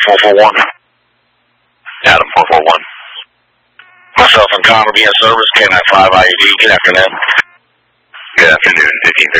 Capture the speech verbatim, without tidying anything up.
four four one. Adam four four one. Myself and Connor will be in service. K nine five I E D. Good afternoon. Good afternoon, fifteen